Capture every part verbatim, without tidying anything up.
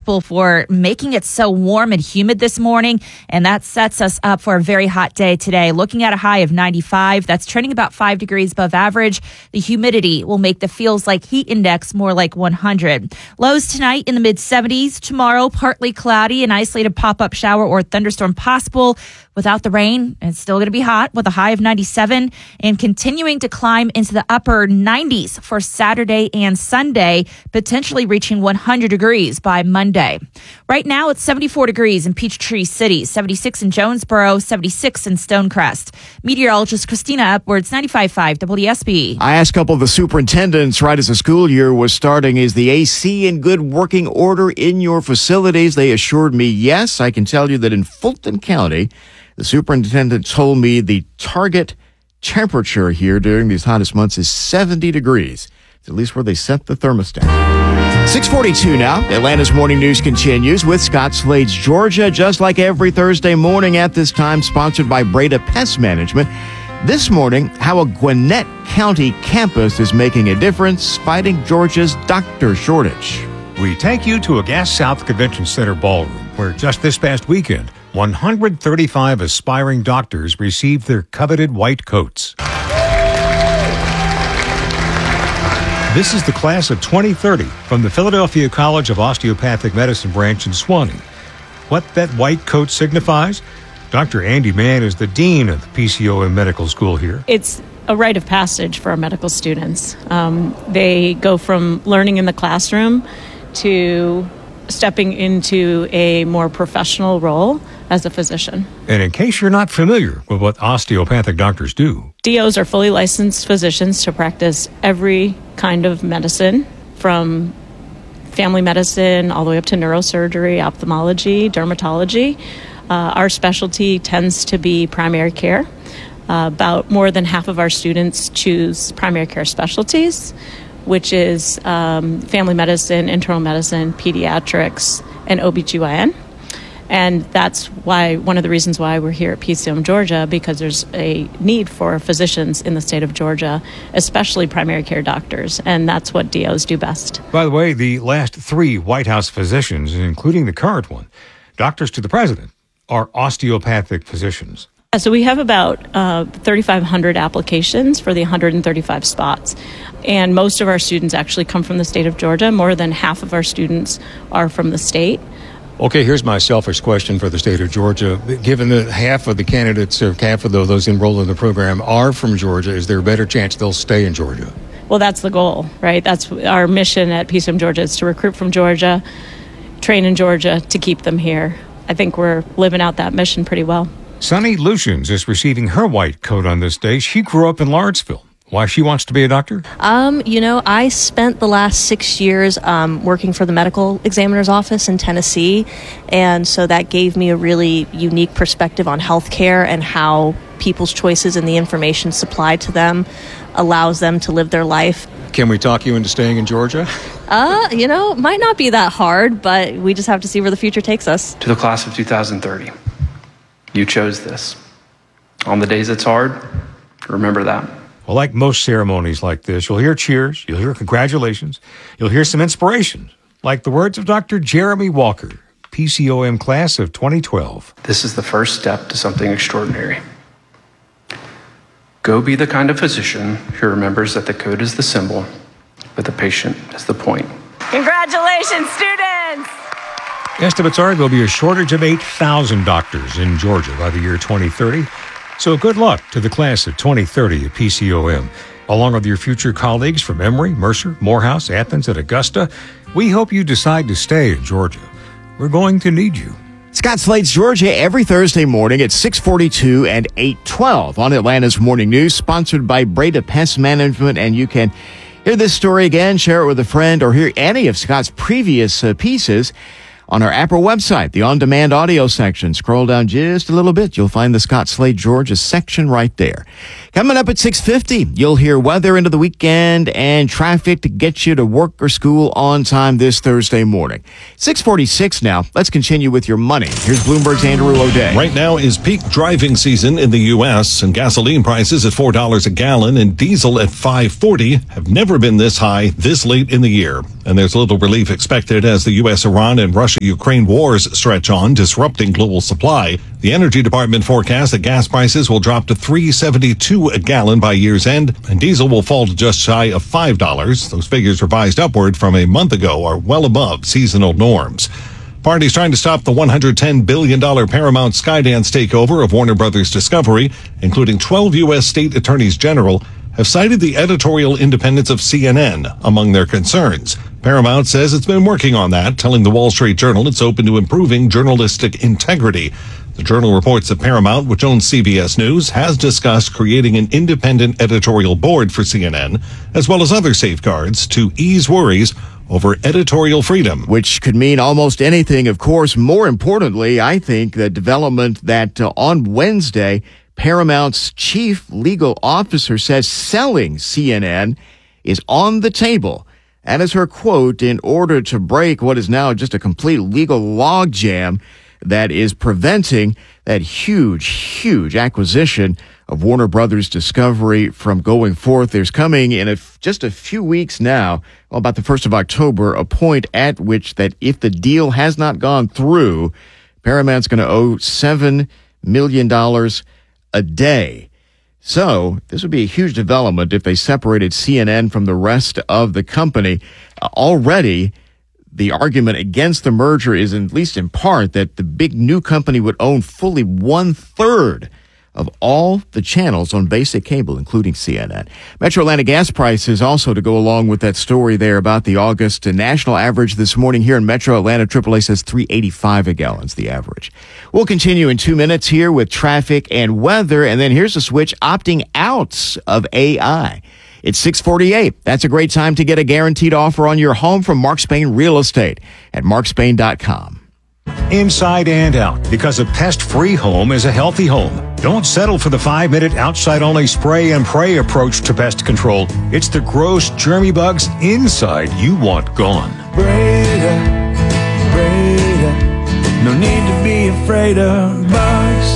responsible for making it so warm and humid this morning, and that sets us up for a very hot day today. Looking at a high of ninety-five, that's trending about five degrees above average. The humidity will make the feels like heat index more like one hundred. Lows tonight in the mid seventies. Tomorrow, partly cloudy, an isolated pop-up shower or thunderstorm possible. Without the rain, it's still going to be hot with a high of ninety-seven and continuing to climb into the upper nineties for Saturday and Sunday, potentially reaching one hundred degrees by Monday. Right now, it's seventy-four degrees in Peachtree City, seventy-six in Jonesboro, seventy-six in Stonecrest. Meteorologist Christina Upwards, ninety-five point five W S B. I asked a couple of the superintendents right as the school year was starting, is the A C in good working order in your facilities? They assured me yes. I can tell you that in Fulton County, the superintendent told me the target temperature here during these hottest months is seventy degrees. It's at least where they set the thermostat. six forty-two now. Atlanta's Morning News continues with Scott Slade's Georgia, just like every Thursday morning at this time, sponsored by Breda Pest Management. This morning, how a Gwinnett County campus is making a difference fighting Georgia's doctor shortage. We take you to a Gas South Convention Center ballroom, where just this past weekend, one hundred thirty-five aspiring doctors received their coveted white coats. This is the class of twenty thirty from the Philadelphia College of Osteopathic Medicine branch in Suwanee. What that white coat signifies? Doctor Andy Mann is the dean of the P C O M Medical School here. It's a rite of passage for our medical students. Um, they go from learning in the classroom to stepping into a more professional role as a physician. And in case you're not familiar with what osteopathic doctors do, D Os are fully licensed physicians to practice every kind of medicine, from family medicine all the way up to neurosurgery, ophthalmology, dermatology. Uh, our specialty tends to be primary care. Uh, about more than half of our students choose primary care specialties, which is um, family medicine, internal medicine, pediatrics, and O B G Y N. And that's why one of the reasons why we're here at P C O M Georgia, because there's a need for physicians in the state of Georgia, especially primary care doctors, and that's what D Os do best. By the way, the last three White House physicians, including the current one, doctors to the president, are osteopathic physicians. So we have about uh, thirty-five hundred applications for the one hundred thirty-five spots. And most of our students actually come from the state of Georgia. More than half of our students are from the state. Okay, here's my selfish question for the state of Georgia. Given that half of the candidates, or half of those enrolled in the program are from Georgia, is there a better chance they'll stay in Georgia? Well, that's the goal, right? That's our mission at P C O M Georgia, is to recruit from Georgia, train in Georgia, to keep them here. I think we're living out that mission pretty well. Sunny Lucians is receiving her white coat on this day. She grew up in Lawrenceville. Why she wants to be a doctor? Um, you know, I spent the last six years um, working for the medical examiner's office in Tennessee, and so that gave me a really unique perspective on healthcare and how people's choices and the information supplied to them allows them to live their life. Can we talk you into staying in Georgia? Uh, you know, might not be that hard, but we just have to see where the future takes us. To the class of two thousand thirty, you chose this. On the days it's hard, remember that. Well, like most ceremonies like this, you'll hear cheers, you'll hear congratulations, you'll hear some inspiration, like the words of Doctor Jeremy Walker, P C O M class of twenty twelve. This is the first step to something extraordinary. Go be the kind of physician who remembers that the code is the symbol, but the patient is the point. Congratulations, students! Estimates are there'll be a shortage of eight thousand doctors in Georgia by the year twenty thirty. So good luck to the class of twenty thirty at P C O M. Along with your future colleagues from Emory, Mercer, Morehouse, Athens, and Augusta, we hope you decide to stay in Georgia. We're going to need you. Scott Slade's Georgia every Thursday morning at six forty-two and eight twelve on Atlanta's Morning News, sponsored by Breda Pest Management. And you can hear this story again, share it with a friend, or hear any of Scott's previous uh, pieces on our app or website, the on-demand audio section. Scroll down just a little bit. You'll find the Scott Slade Georgia section right there. Coming up at six fifty, you'll hear weather into the weekend and traffic to get you to work or school on time this Thursday morning. six forty-six now. Let's continue with your money. Here's Bloomberg's Andrew O'Day. Right now is peak driving season in the U S, and gasoline prices at four dollars a gallon and diesel at five forty have never been this high this late in the year. And there's little relief expected as the U S, Iran, and Russia Russia-Ukraine wars stretch on, disrupting global supply. The Energy Department forecasts that gas prices will drop to three dollars and seventy-two cents a gallon by year's end, and diesel will fall to just shy of five dollars. Those figures revised upward from a month ago are well above seasonal norms. Parties trying to stop the one hundred ten billion dollars Paramount Skydance takeover of Warner Brothers Discovery, including twelve U S state attorneys general, have cited the editorial independence of C N N among their concerns. Paramount says it's been working on that, telling the Wall Street Journal it's open to improving journalistic integrity. The Journal reports that Paramount, which owns C B S News, has discussed creating an independent editorial board for C N N, as well as other safeguards to ease worries over editorial freedom. Which could mean almost anything, of course. More importantly, I think the development that uh, on Wednesday, Paramount's chief legal officer says selling C N N is on the table. That is her quote, in order to break what is now just a complete legal logjam that is preventing that huge, huge acquisition of Warner Brothers Discovery from going forth. There's coming in a, just a few weeks now, well, about the first of October, a point at which that if the deal has not gone through, Paramount's going to owe seven million dollars a day. So this would be a huge development if they separated C N N from the rest of the company. Uh, already, the argument against the merger is, at least in part, that the big new company would own fully one-third of all the channels on basic cable, including C N N. Metro Atlanta gas prices also to go along with that story there about the August national average this morning here in Metro Atlanta. triple A says three eighty-five a gallon's the average. We'll continue in two minutes here with traffic and weather, and then here's a switch opting out of A I. It's six forty-eight. That's a great time to get a guaranteed offer on your home from Mark Spain Real Estate at mark spain dot com. Inside and out, because a pest-free home is a healthy home. Don't settle for the five-minute outside-only spray and pray approach to pest control. It's the gross, germy bugs inside you want gone. Breda, Breda, no need to be afraid of bugs.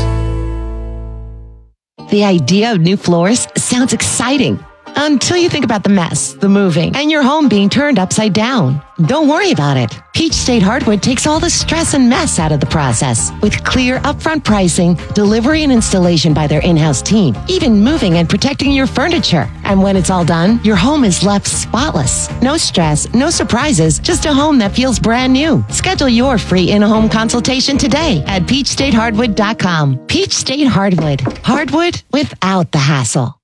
The idea of new floors sounds exciting until you think about the mess, the moving, and your home being turned upside down. Don't worry about it. Peach State Hardwood takes all the stress and mess out of the process with clear upfront pricing, delivery and installation by their in-house team, even moving and protecting your furniture. And when it's all done, your home is left spotless. No stress, no surprises, just a home that feels brand new. Schedule your free in-home consultation today at peach state hardwood dot com. Peach State Hardwood. Hardwood without the hassle.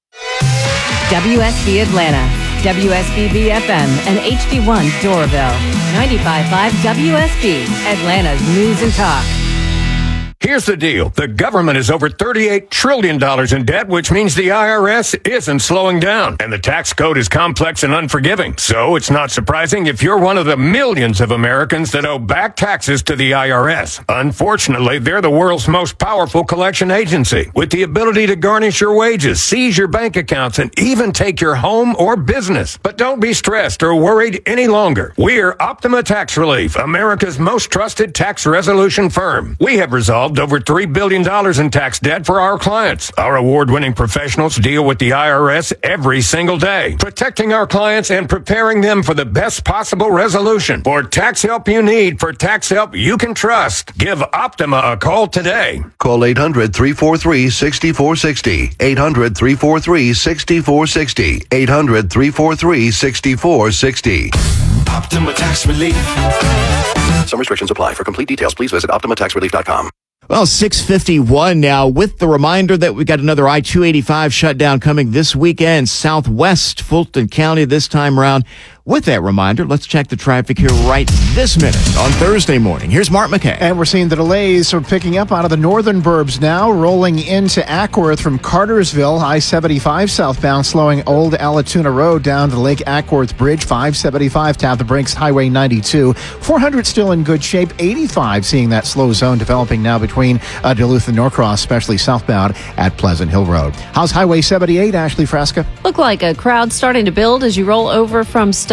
W S B Atlanta, W S B B F M, and H D one Doraville. ninety-five point five W S B, Atlanta's News and Talk. Here's the deal. The government is over thirty-eight trillion dollars in debt, which means the I R S isn't slowing down. And the tax code is complex and unforgiving. So it's not surprising if you're one of the millions of Americans that owe back taxes to the I R S. Unfortunately, they're the world's most powerful collection agency, with the ability to garnish your wages, seize your bank accounts, and even take your home or business. But don't be stressed or worried any longer. We're Optima Tax Relief, America's most trusted tax resolution firm. We have resolved over three billion dollars in tax debt for our clients. Our award-winning professionals deal with the I R S every single day, protecting our clients and preparing them for the best possible resolution. For tax help you need, for tax help you can trust, give Optima a call today. Call eight hundred, three four three, six four six zero, eight hundred, three four three, six four six zero, eight hundred, three four three, six four six zero. Optima Tax Relief. Some restrictions apply. For complete details, please visit optima tax relief dot com. Well, six fifty-one now, with the reminder that we got another I two eighty-five shutdown coming this weekend, southwest Fulton County this time around. With that reminder, let's check the traffic here right this minute on Thursday morning. Here's Mark McKay. And we're seeing the delays are picking up out of the northern burbs now, rolling into Ackworth from Cartersville. I seventy-five southbound slowing Old Alatoona Road down to Lake Ackworth Bridge. five seventy-five tap the brakes, Highway ninety-two. four hundred still in good shape. eighty-five seeing that slow zone developing now between uh, Duluth and Norcross, especially southbound at Pleasant Hill Road. How's Highway seventy-eight, Ashley Fresca? Look like a crowd starting to build as you roll over from Stone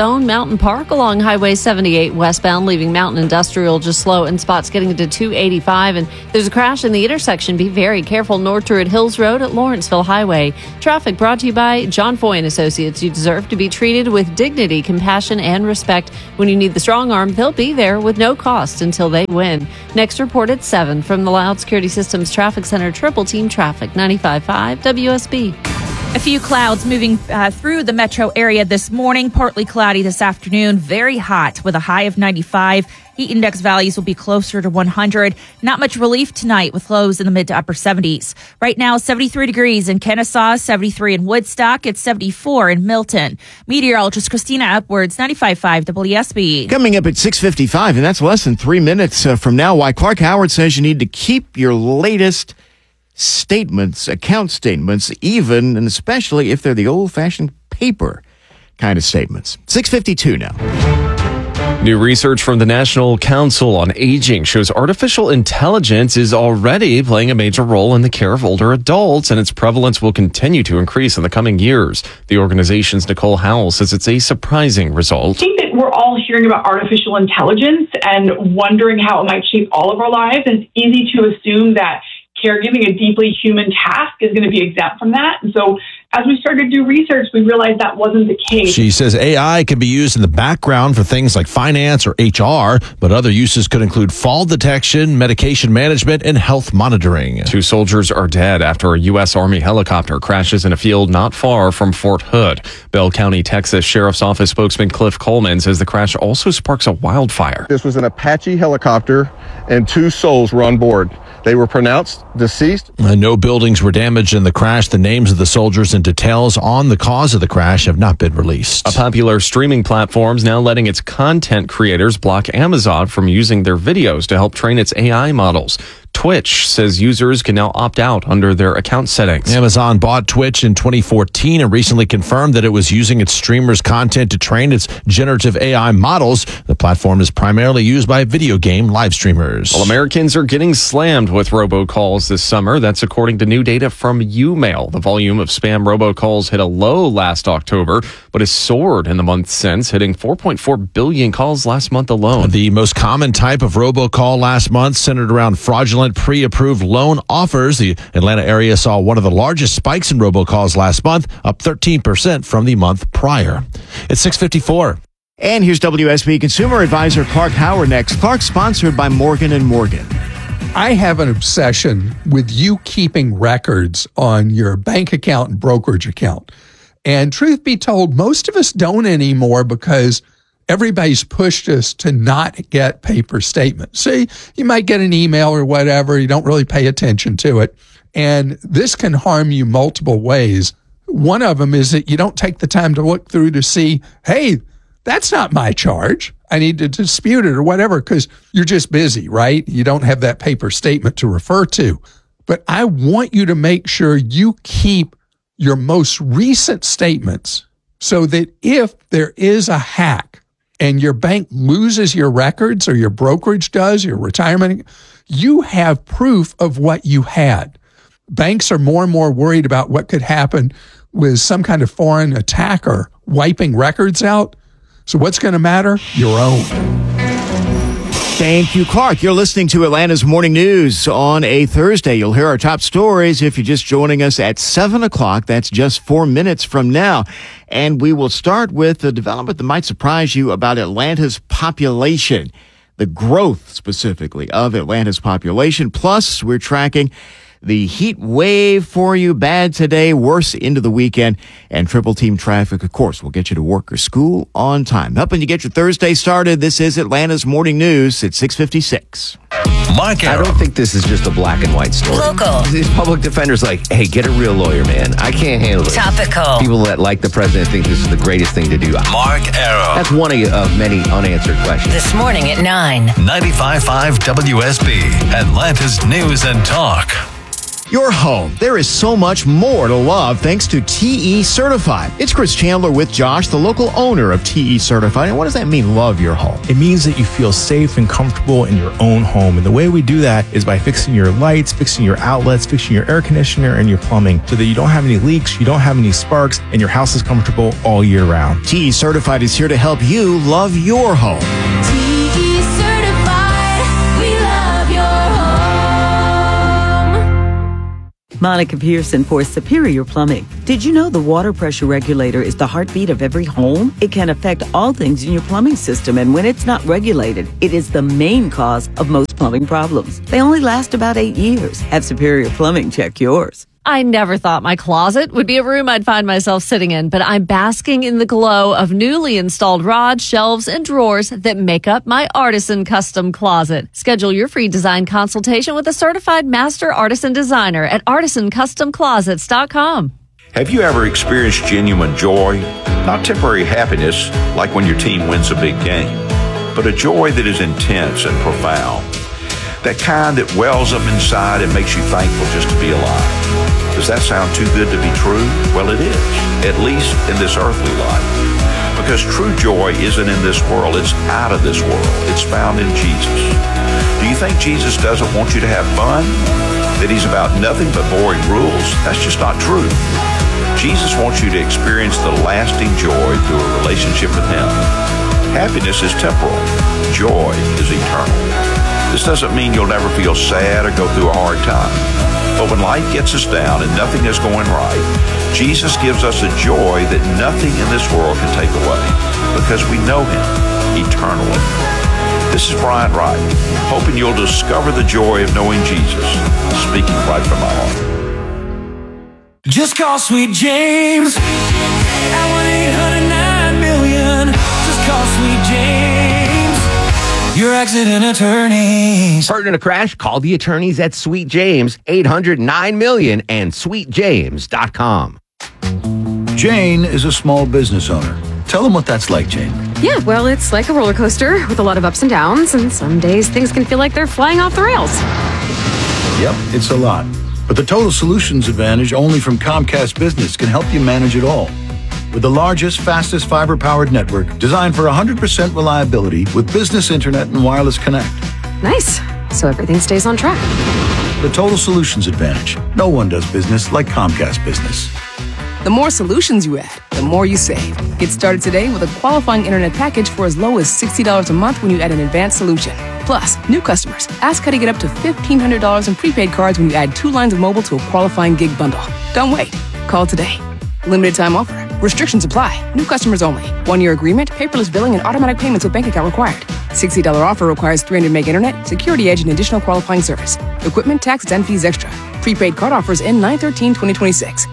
Stone Mountain Park along Highway seventy-eight westbound, leaving Mountain Industrial just slow in spots getting into two eighty-five. And there's a crash in the intersection. Be very careful. North Druid Hills Road at Lawrenceville Highway. Traffic brought to you by John Foy and Associates. You deserve to be treated with dignity, compassion, and respect. When you need the strong arm, they'll be there with no cost until they win. Next report at seven from the Loud Security Systems Traffic Center. Triple Team Traffic, ninety-five point five W S B. A few clouds moving uh, through the metro area this morning. Partly cloudy this afternoon. Very hot with a high of ninety-five. Heat index values will be closer to one hundred. Not much relief tonight with lows in the mid to upper seventies. Right now, seventy-three degrees in Kennesaw, seventy-three in Woodstock. It's seventy-four in Milton. Meteorologist Christina Upwards, ninety-five point five W S B. Coming up at six fifty-five, and that's less than three minutes uh, from now, why Clark Howard says you need to keep your latest statements, account statements, even and especially if they're the old-fashioned paper kind of statements. six fifty-two now. New research from the National Council on Aging shows artificial intelligence is already playing a major role in the care of older adults, and its prevalence will continue to increase in the coming years. The organization's Nicole Howell says it's a surprising result. I think that we're all hearing about artificial intelligence and wondering how it might shape all of our lives. And it's easy to assume that caregiving, a deeply human task, is going to be exempt from that. And so as we started to do research, we realized that wasn't the case. She says A I can be used in the background for things like finance or H R, but other uses could include fall detection, medication management, and health monitoring. Two soldiers are dead after a U S Army helicopter crashes in a field not far from Fort Hood. Bell County, Texas Sheriff's Office spokesman Cliff Coleman says the crash also sparks a wildfire. This was an Apache helicopter, and two souls were on board. They were pronounced deceased. Uh, no buildings were damaged in the crash. The names of the soldiers and details on the cause of the crash have not been released. A popular streaming platform is now letting its content creators block Amazon from using their videos to help train its A I models. Twitch says users can now opt out under their account settings. Amazon bought Twitch in twenty fourteen and recently confirmed that it was using its streamers' content to train its generative A I models. The platform is primarily used by video game live streamers. Well, Americans are getting slammed with robocalls this summer. That's according to new data from YouMail. The volume of spam robocalls hit a low last October, but has soared in the month since, hitting four point four billion calls last month alone. The most common type of robocall last month centered around fraudulent pre-approved loan offers. The Atlanta area saw one of the largest spikes in robocalls last month, up thirteen percent from the month prior. It's six fifty-four. And here's W S B consumer advisor Clark Howard next. Clark, sponsored by Morgan and Morgan. I have an obsession with you keeping records on your bank account and brokerage account. And truth be told, most of us don't anymore because everybody's pushed us to not get paper statements. See, you might get an email or whatever. You don't really pay attention to it. And this can harm you multiple ways. One of them is that you don't take the time to look through to see, hey, that's not my charge. I need to dispute it or whatever, because you're just busy, right? You don't have that paper statement to refer to. But I want you to make sure you keep your most recent statements so that if there is a hack and your bank loses your records, or your brokerage does, your retirement, you have proof of what you had. Banks are more and more worried about what could happen with some kind of foreign attacker wiping records out. So what's going to matter? Your own. Thank you, Clark. You're listening to Atlanta's Morning News on a Thursday. You'll hear our top stories if you're just joining us at seven o'clock. That's just four minutes from now. And we will start with a development that might surprise you about Atlanta's population, the growth specifically of Atlanta's population. Plus, we're tracking the heat wave for you, bad today, worse into the weekend, and triple team traffic, of course, will get you to work or school on time. Helping you get your Thursday started, this is Atlanta's Morning News at six fifty-six. Mark Arrow. I don't think this is just a black and white story. Local. These public defenders like, hey, get a real lawyer, man. I can't handle it. Topical. People that like the president think this is the greatest thing to do. Mark Arrow. That's one of, of many unanswered questions. This morning at nine. ninety-five point five W S B, Atlanta's News and Talk. Your home. There is so much more to love thanks to T E Certified. It's Chris Chandler with Josh, the local owner of T E Certified. And what does that mean, love your home? It means that you feel safe and comfortable in your own home. And the way we do that is by fixing your lights, fixing your outlets, fixing your air conditioner and your plumbing so that you don't have any leaks, you don't have any sparks, and your house is comfortable all year round. T E Certified is here to help you love your home. Monica Pearson for Superior Plumbing. Did you know the water pressure regulator is the heartbeat of every home? It can affect all things in your plumbing system, and when it's not regulated, it is the main cause of most plumbing problems. They only last about eight years. Have Superior Plumbing check yours. I never thought my closet would be a room I'd find myself sitting in, but I'm basking in the glow of newly installed rods, shelves, and drawers that make up my Artisan Custom Closet. Schedule your free design consultation with a certified master artisan designer at artisan custom closets dot com. Have you ever experienced genuine joy? Not temporary happiness like when your team wins a big game, but a joy that is intense and profound. That kind that wells up inside and makes you thankful just to be alive. Does that sound too good to be true? Well, it is, at least in this earthly life. Because true joy isn't in this world, it's out of this world. It's found in Jesus. Do you think Jesus doesn't want you to have fun? That he's about nothing but boring rules? That's just not true. Jesus wants you to experience the lasting joy through a relationship with him. Happiness is temporal. Joy is eternal. This doesn't mean you'll never feel sad or go through a hard time. But when life gets us down and nothing is going right, Jesus gives us a joy that nothing in this world can take away because we know him eternally. This is Brian Wright, hoping you'll discover the joy of knowing Jesus, speaking right from my heart. Just call Sweet James at one eight hundred nine million. Just call Sweet James. Your accident attorneys. Partner in a crash? Call the attorneys at Sweet James, eight hundred nine million and sweet james dot com. Jane is a small business owner. Tell them what that's like, Jane. Yeah, well, it's like a roller coaster with a lot of ups and downs, and some days things can feel like they're flying off the rails. Yep, it's a lot. But the Total Solutions Advantage only from Comcast Business can help you manage it all. With the largest, fastest fiber-powered network designed for one hundred percent reliability with business internet and wireless connect. Nice. So everything stays on track. The Total Solutions Advantage. No one does business like Comcast Business. The more solutions you add, the more you save. Get started today with a qualifying internet package for as low as sixty dollars a month when you add an advanced solution. Plus, new customers, ask how to get up to fifteen hundred dollars in prepaid cards when you add two lines of mobile to a qualifying gig bundle. Don't wait. Call today. Limited time offer. Restrictions apply. New customers only. One-year agreement, paperless billing, and automatic payments with bank account required. sixty dollars offer requires three hundred meg internet, security edge, and additional qualifying service. Equipment, taxes, and fees extra. Prepaid card offers end nine thirteen twenty twenty-six.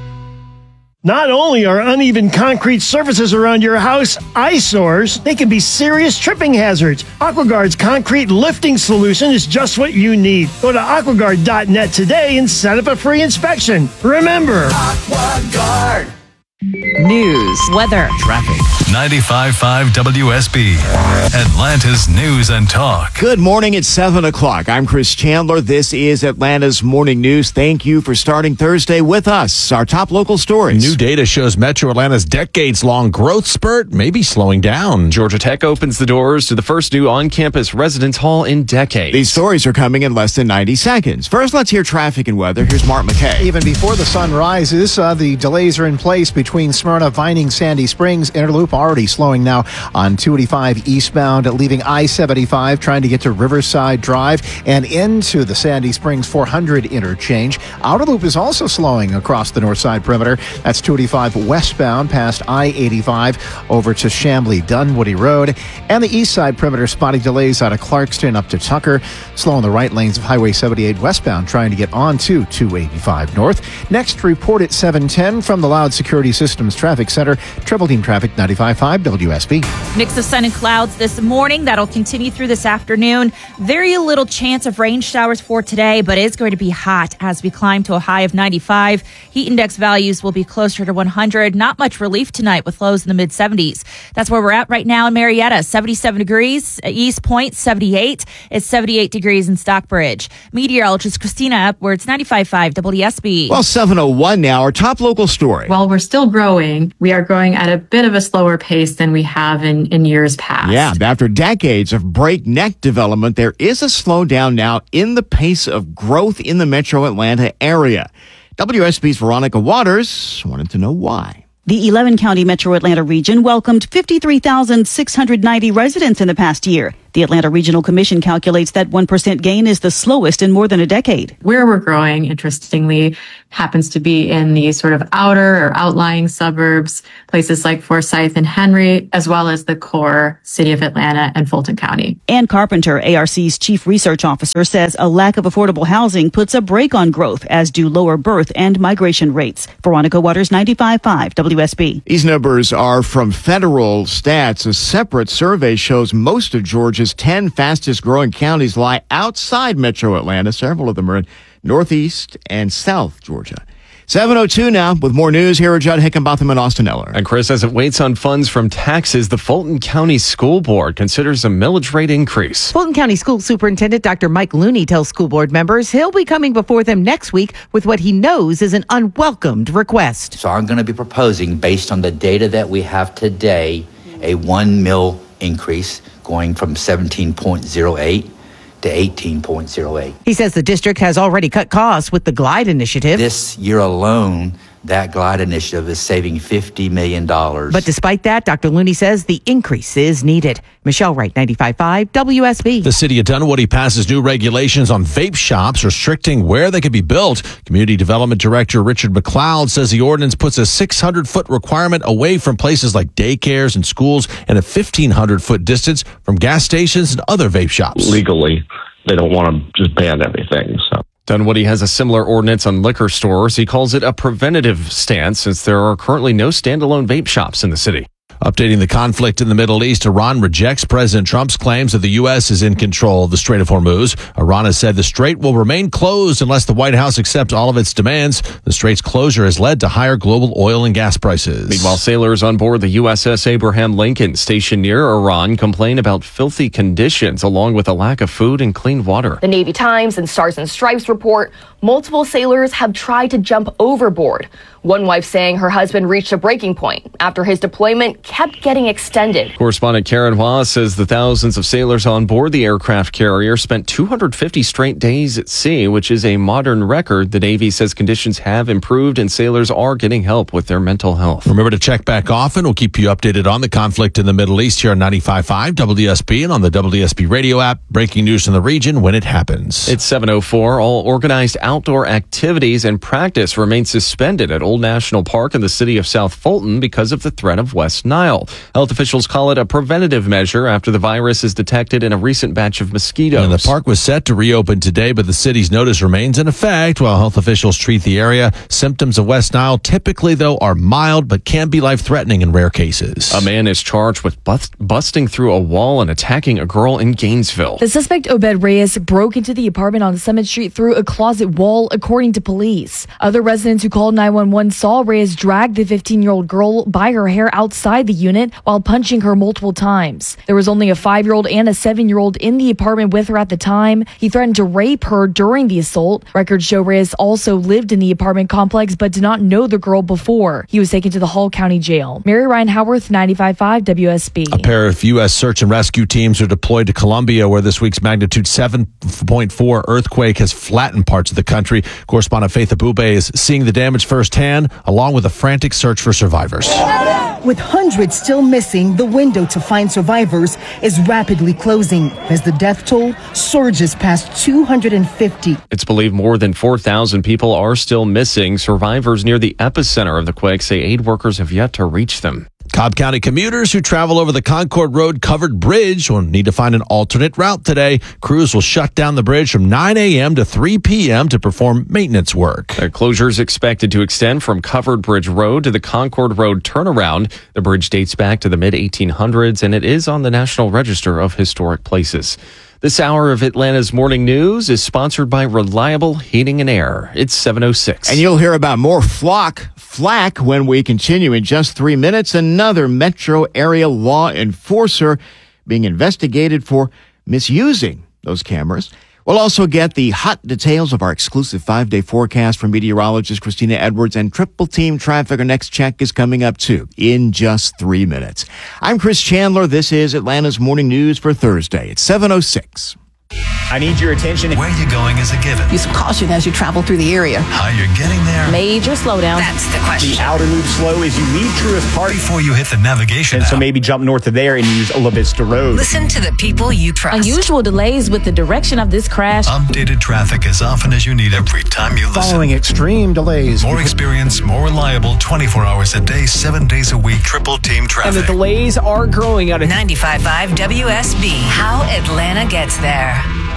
Not only are uneven concrete surfaces around your house eyesores, they can be serious tripping hazards. AquaGuard's concrete lifting solution is just what you need. Go to aquaguard dot net today and set up a free inspection. Remember, AquaGuard. News, weather, traffic. ninety-five point five W S B, Atlanta's News and Talk. Good morning. It's seven o'clock. I'm Chris Chandler. This is Atlanta's Morning News. Thank you for starting Thursday with us. Our top local stories. New data shows Metro Atlanta's decades-long growth spurt may be slowing down. Georgia Tech opens the doors to the first new on-campus residence hall in decades. These stories are coming in less than ninety seconds. First, let's hear traffic and weather. Here's Mark McKay. Even before the sun rises, uh, the delays are in place between Smyrna, Vining, Sandy Springs. Interloop already slowing now on two eighty-five eastbound, leaving I seventy-five, trying to get to Riverside Drive and into the Sandy Springs four hundred interchange. Outer loop is also slowing across the north side perimeter. That's two eighty-five westbound past I eighty-five over to Chamblee Dunwoody Road. And the east side perimeter spotty delays out of Clarkston up to Tucker, slowing the right lanes of Highway seventy-eight westbound, trying to get onto two eighty-five north. Next report at seven ten from the Loud Security System. Systems Traffic Center. Triple Team Traffic, ninety-five point five W S B. Mix of sun and clouds this morning. That'll continue through this afternoon. Very little chance of rain showers for today, but it's going to be hot as we climb to a high of ninety-five. Heat index values will be closer to one hundred. Not much relief tonight with lows in the mid seventies. That's where we're at right now in Marietta. seventy-seven degrees. East Point, seventy-eight. It's seventy-eight degrees in Stockbridge. Meteorologist Christina Upwards, ninety-five point five W S B. Well, seven oh one now. Our top local story. While we're still growing, we are growing at a bit of a slower pace than we have in, in years past. Yeah, after decades of breakneck development, there is a slowdown now in the pace of growth in the metro Atlanta area. W S B's Veronica Waters wanted to know why. The eleven county metro Atlanta region welcomed fifty-three thousand six hundred ninety residents in the past year. The Atlanta Regional Commission calculates that one percent gain is the slowest in more than a decade. Where we're growing, interestingly, happens to be in the sort of outer or outlying suburbs, places like Forsyth and Henry, as well as the core city of Atlanta and Fulton County. Ann Carpenter, A R C's chief research officer, says a lack of affordable housing puts a brake on growth, as do lower birth and migration rates. Veronica Waters, ninety-five point five W S B. These numbers are from federal stats. A separate survey shows most of Georgia's ten fastest growing counties lie outside metro Atlanta. Several of them are in northeast and south Georgia. seven oh two now with more news. Here are Judd Hickenbotham and Austin Eller. And Chris, as it waits on funds from taxes, the Fulton County School Board considers a millage rate increase. Fulton County School Superintendent Doctor Mike Looney tells school board members he'll be coming before them next week with what he knows is an unwelcomed request. So I'm going to be proposing, based on the data that we have today, a one mil increase going from seventeen point oh eight to eighteen point oh eight. He says the district has already cut costs with the GLIDE initiative. This year alone, that GLIDE initiative is saving fifty million dollars. But despite that, Doctor Looney says the increase is needed. Michelle Wright, ninety-five point five W S B. The city of Dunwoody passes new regulations on vape shops, restricting where they can be built. Community Development Director Richard McLeod says the ordinance puts a six hundred foot requirement away from places like daycares and schools and a fifteen hundred foot distance from gas stations and other vape shops. Legally, they don't want to just ban everything, so. Dunwoody has a similar ordinance on liquor stores. He calls it a preventative stance since there are currently no standalone vape shops in the city. Updating the conflict in the Middle East, Iran rejects President Trump's claims that the U S is in control of the Strait of Hormuz. Iran has said the strait will remain closed unless the White House accepts all of its demands. The strait's closure has led to higher global oil and gas prices. Meanwhile, sailors on board the U S S Abraham Lincoln stationed near Iran complain about filthy conditions along with a lack of food and clean water. The Navy Times and Stars and Stripes report multiple sailors have tried to jump overboard. One wife saying her husband reached a breaking point after his deployment kept getting extended. Correspondent Karen Hua says the thousands of sailors on board the aircraft carrier spent two hundred fifty straight days at sea, which is a modern record. The Navy says conditions have improved and sailors are getting help with their mental health. Remember to check back often. We'll keep you updated on the conflict in the Middle East here on ninety-five point five W S B and on the W S B radio app. Breaking news in the region when it happens. It's seven oh four. All organized outdoor activities and practice remain suspended at Old National Park in the city of South Fulton because of the threat of West Nile. Health officials call it a preventative measure after the virus is detected in a recent batch of mosquitoes. And the park was set to reopen today, but the city's notice remains in effect while health officials treat the area. Symptoms of West Nile typically, though, are mild but can be life-threatening in rare cases. A man is charged with bust- busting through a wall and attacking a girl in Gainesville. The suspect, Obed Reyes, broke into the apartment on Summit Street through a closet wall, according to police. Other residents who called nine one one saw Reyes drag the fifteen-year-old girl by her hair outside the unit while punching her multiple times. There was only a five-year-old and a seven-year-old in the apartment with her at the time. He threatened to rape her during the assault. Records show Reyes also lived in the apartment complex but did not know the girl before. He was taken to the Hall County Jail. Mary Ryan Howarth, ninety-five point five W S B. A pair of U S search and rescue teams are deployed to Colombia, where this week's magnitude seven point four earthquake has flattened parts of the country. Correspondent Faith Abube is seeing the damage firsthand, along with a frantic search for survivors. With hundreds still missing, the window to find survivors is rapidly closing as the death toll surges past two hundred fifty. It's believed more than four thousand people are still missing. Survivors near the epicenter of the quake say aid workers have yet to reach them. Cobb County commuters who travel over the Concord Road covered bridge will need to find an alternate route today. Crews will shut down the bridge from nine a.m. to three p.m. to perform maintenance work. The closure is expected to extend from Covered Bridge Road to the Concord Road turnaround. The bridge dates back to the mid eighteen hundreds, and it is on the National Register of Historic Places. This hour of Atlanta's Morning News is sponsored by Reliable Heating and Air. It's seven oh six. And you'll hear about more flock, flack when we continue in just three minutes. Another metro area law enforcer being investigated for misusing those cameras. We'll also get the hot details of our exclusive five-day forecast from meteorologist Christina Edwards, and Triple Team Traffic. Our next check is coming up, too, in just three minutes. I'm Chris Chandler. This is Atlanta's Morning News for Thursday. It's seven oh six. I need your attention. Where you're going is a given. Use some caution as you travel through the area. How you're getting there. Major slowdown. That's the question. The outer loop slow as you leave Truist Park. Before you hit the navigation And app. so maybe jump north of there and use La Vista Road. Listen to the people you trust. Unusual delays with the direction of this crash. Updated traffic as often as you need every time you listen. Following extreme delays. More experience, more reliable, twenty-four hours a day, seven days a week. Triple Team And Traffic. the delays are growing out of ninety-five point five W S B. How Atlanta gets there.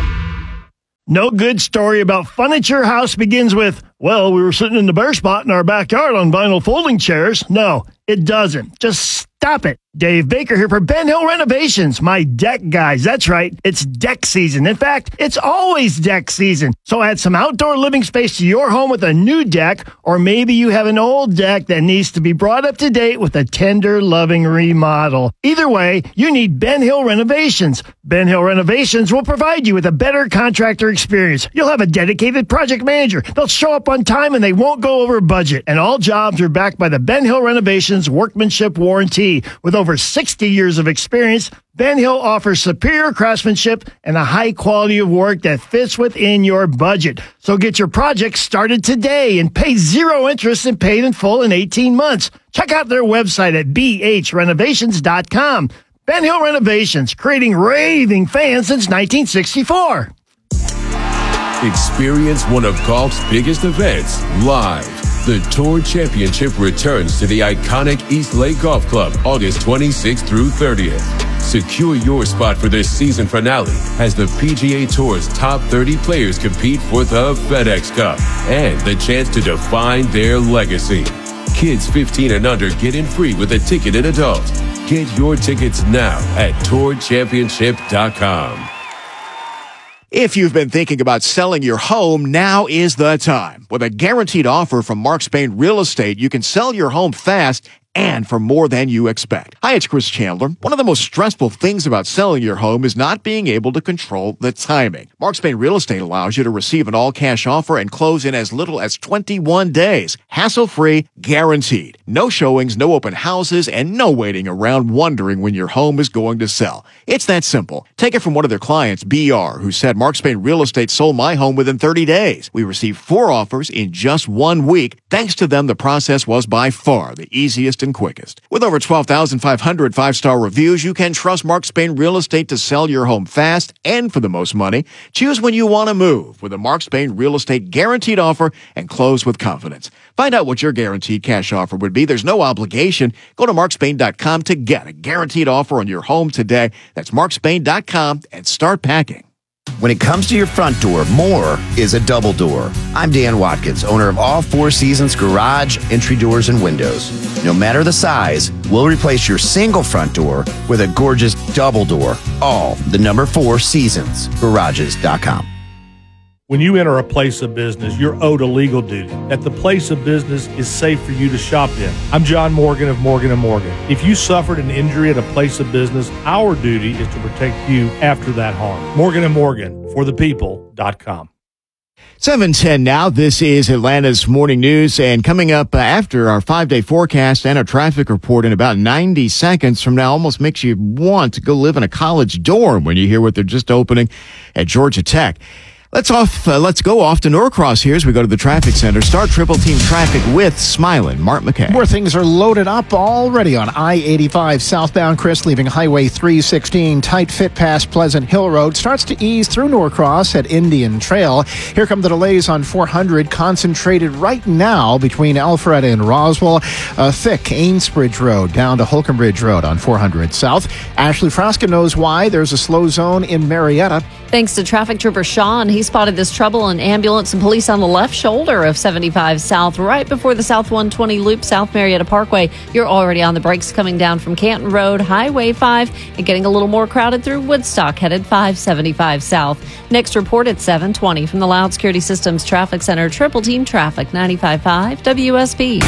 No good story about furniture house begins with, well, we were sitting in the bare spot in our backyard on vinyl folding chairs. No, it doesn't. Just stop it. Dave Baker here for Ben Hill Renovations, my deck guys. That's right. It's deck season. In fact, it's always deck season. So add some outdoor living space to your home with a new deck, or maybe you have an old deck that needs to be brought up to date with a tender, loving remodel. Either way, you need Ben Hill Renovations. Ben Hill Renovations will provide you with a better contractor experience. You'll have a dedicated project manager. They'll show up on time and they won't go over budget. And all jobs are backed by the Ben Hill Renovations Workmanship Warranty. With over sixty years of experience, Ben Hill offers superior craftsmanship and a high quality of work that fits within your budget. So get your project started today and pay zero interest and paid in full in eighteen months. Check out their website at b h renovations dot com. Ben Hill Renovations, creating raving fans since nineteen sixty-four. Experience one of golf's biggest events live. The Tour Championship returns to the iconic East Lake Golf Club August twenty-sixth through thirtieth. Secure your spot for this season finale as the P G A Tour's top thirty players compete for the FedEx Cup and the chance to define their legacy. Kids fifteen and under get in free with a ticketed adult. Get your tickets now at tour championship dot com. If you've been thinking about selling your home, now is the time. With a guaranteed offer from Mark Spain Real Estate, you can sell your home fast and for more than you expect. Hi, it's Chris Chandler. One of the most stressful things about selling your home is not being able to control the timing. Mark Spain Real Estate allows you to receive an all-cash offer and close in as little as twenty-one days. Hassle-free, guaranteed. No showings, no open houses, and no waiting around wondering when your home is going to sell. It's that simple. Take it from one of their clients, B R, who said, Mark Spain Real Estate sold my home within thirty days. We received four offers in just one week. Thanks to them, the process was by far the easiest and quickest. With over twelve thousand five hundred five-star reviews, you can trust Mark Spain Real Estate to sell your home fast and for the most money. Choose when you want to move with a Mark Spain Real Estate guaranteed offer and close with confidence. Find out what your guaranteed cash offer would be. There's no obligation. Go to mark spain dot com to get a guaranteed offer on your home today. That's mark spain dot com and start packing. When it comes to your front door, more is a double door. I'm Dan Watkins, owner of All Four Seasons Garage, Entry Doors, and Windows. No matter the size, we'll replace your single front door with a gorgeous double door. All the number four seasons garages dot com. When you enter a place of business, you're owed a legal duty that the place of business is safe for you to shop in. I'm John Morgan of Morgan and Morgan. If you suffered an injury at a place of business, our duty is to protect you after that harm. Morgan and Morgan, for the people dot com. seven ten now. This is Atlanta's Morning News, and coming up uh, after our five-day forecast and a traffic report in about ninety seconds from now, almost makes you want to go live in a college dorm when you hear what they're just opening at Georgia Tech. Let's off. Uh, let's go off to Norcross here as we go to the traffic center. Start Triple Team Traffic with Smiling Mark McKay. Where things are loaded up already on I eighty-five southbound, Chris, leaving Highway three sixteen. Tight fit past Pleasant Hill Road. Starts to ease through Norcross at Indian Trail. Here come the delays on four hundred, concentrated right now between Alpharetta and Roswell. Uh, thick Ainsbridge Road down to Holcomb Ridge Road on four hundred south. Ashley Frasca knows why. There's a slow zone in Marietta. Thanks to traffic trooper Sean, he spotted this trouble. An ambulance and police on the left shoulder of seventy-five South, right before the South one twenty loop, South Marietta Parkway. You're already on the brakes coming down from Canton Road, Highway five, and getting a little more crowded through Woodstock, headed five seventy-five South. Next report at seven twenty from the Loud Security Systems Traffic Center, Triple Team Traffic, ninety-five point five W S B.